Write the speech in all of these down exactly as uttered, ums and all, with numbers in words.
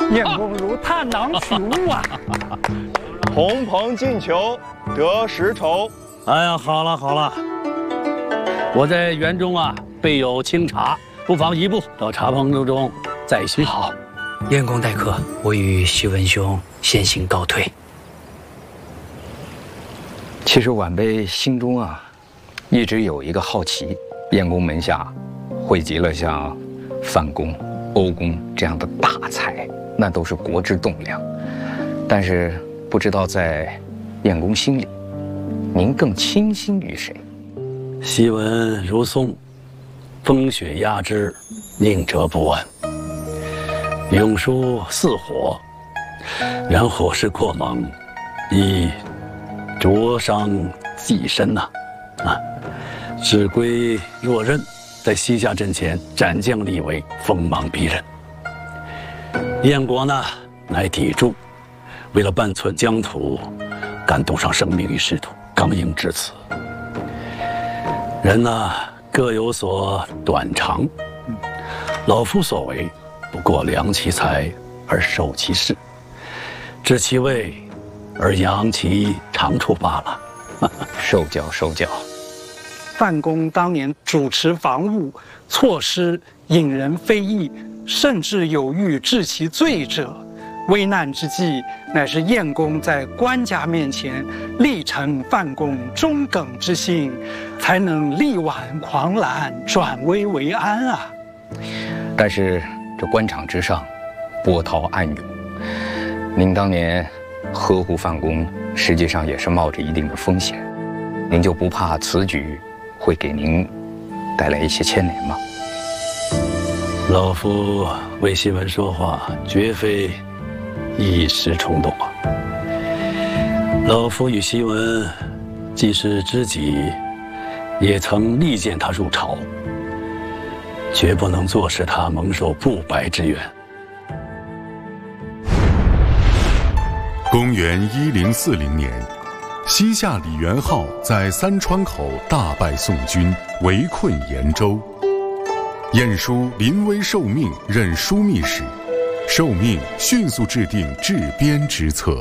燕公如探囊取物啊！ 鸿鹏进球，得十筹。 哎呀，好了好了，我在园中啊备有清茶，不妨移步到茶棚之中再叙。 好，燕公待客，我与徐文兄先行告退。 其实晚辈心中啊，一直有一个好奇：燕公门下汇集了像范公、欧公这样的大才，那都是国之栋梁。但是不知道在燕公心里，您更倾心于谁？ 昔闻如松，风雪压枝，宁折不弯。永书似火，然火势过猛，已灼伤己身呐！啊，指归若刃，在西夏阵前斩将立威，锋芒逼人。燕国呢，乃砥柱，为了半寸疆土，敢赌上生命与仕途，刚硬至此。人呢，各有所短长，老夫所为，不过量其才而受其事，知其位而扬其长处罢了。 受教受教。 范公当年主持防务，错失引人非议，甚至有欲治其罪者。危难之际，乃是燕公在官家面前力陈范公忠耿之心，才能力挽狂澜，转危为安啊！ 但是这官场之上，波涛暗涌。您当年呵护范公，实际上也是冒着一定的风险。您就不怕此举会给您带来一些牵连吗？ 老夫为西文说话，绝非一时冲动啊！老夫与西文既是知己，也曾力荐他入朝，绝不能坐视他蒙受不白之冤。 公元一零四零年，西夏李元昊在三川口大败宋军，围困延州。晏殊临危受命，任枢密使，受命迅速制定治边之策。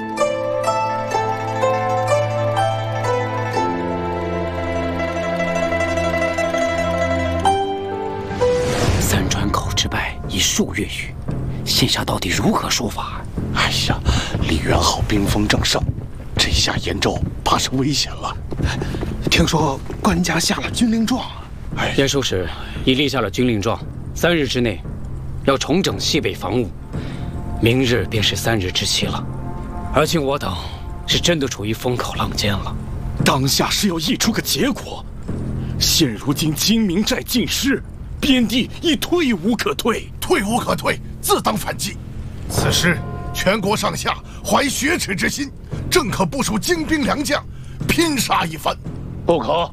三川口之败已数月余，现下到底如何说法？ 哎呀，李元昊兵锋正盛，这下延州怕是危险了。听说官家下了军令状。 哎，晏殊使已立下了军令状，三日之内要重整西北防务，明日便是三日之期了。而今我等是真的处于风口浪尖了， 当下是要议出个结果。现如今金明寨尽失，边地已退无可退， 退无可退，自当反击。此时全国上下怀雪耻之心，正可部署精兵良将，拼杀一番。 不可！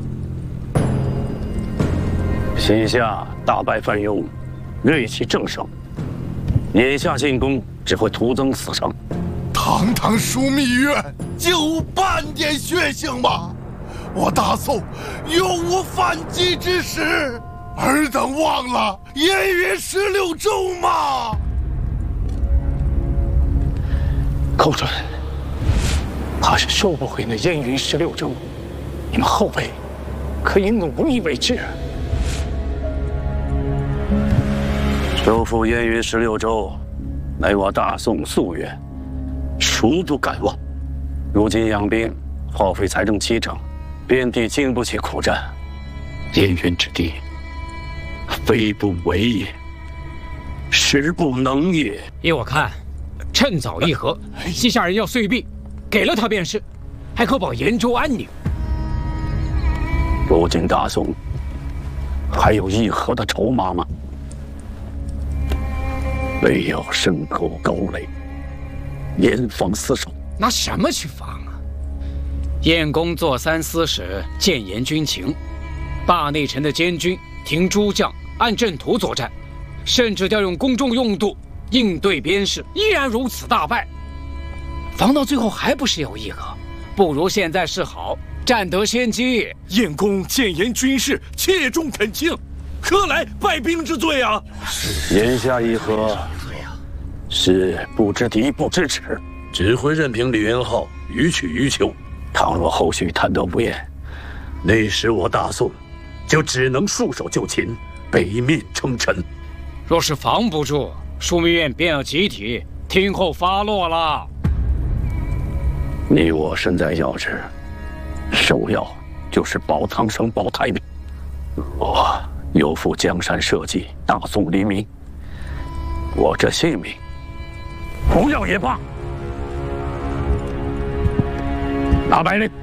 西夏大败范雍，锐气正盛，眼下进攻只会徒增死伤。 堂堂枢密院，就半点血性吗？我大宋永无反击之时。尔等忘了燕云十六州吗？ 寇准，怕是收不回那燕云十六州，你们后辈可以努力为之。 收复燕云十六州，乃我大宋夙愿，孰不敢忘？如今养兵耗费财政七成，遍地经不起苦战，燕云之地，非不为也，实不能也。 依我看，趁早议和，西夏人要碎币，给了他便是，还可保延州安宁。 如今大宋还有议和的筹码吗？唯有深沟高垒，严防死守。 拿什么去防啊？燕公坐三司使，谏言军情，罢内臣的监军，停诸将，按阵图作战，甚至调用公众用度应对边事，依然如此大败。防到最后还不是有议和？不如现在示好，占得先机。 燕公谏言军事，切中恳请，何来败兵之罪啊？ 言下议和， 是不知敌不知耻，只会任凭李元昊予取予求。倘若后续贪得无厌，那时我大宋就只能束手就擒，北面称臣。 若是防不住，枢密院便要集体听候发落了。 你我身在要职，首要就是保苍生、保太平。我有负江山社稷、大宋黎民，我这性命不要也罢。拿白令，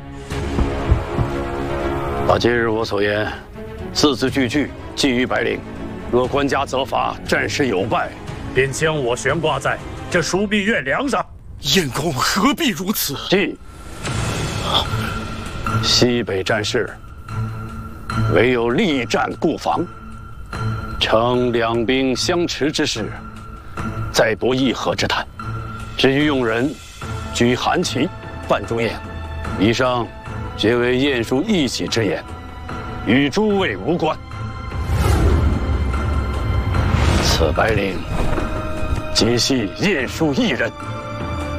把今日我所言字字句句记于白令。若官家责罚战事有败，便将我悬挂在这枢密院梁上。 燕公何必如此？ 记。西北战事，唯有力战固防，成两兵相持之势，再博议和之谈。至于用人举韩琦、范仲淹，以上皆为晏殊一己之言，与诸位无关。此白令仅系晏殊一人。